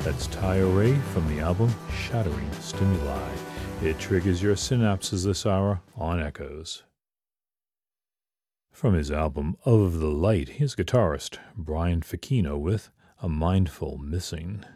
That's Tyo Ray from the album Shattering Stimuli. It triggers your synapses this hour on Echoes. From his album Of the Light, here's guitarist Brian Ficino with A Mindful Missing.